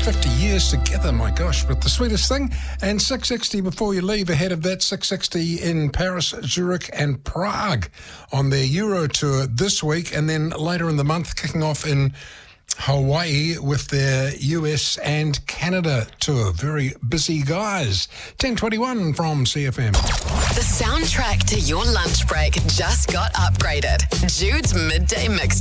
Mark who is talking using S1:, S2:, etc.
S1: 50 years together, my gosh, but the sweetest thing. And 660 before you leave. Ahead of that, 660 in Paris, Zurich and Prague on their Euro tour this week. And then later in the month, kicking off in Hawaii with their US and Canada tour. Very busy guys. 10:21 from CFM.
S2: The soundtrack to your lunch break just got upgraded. Jude's Midday Mix.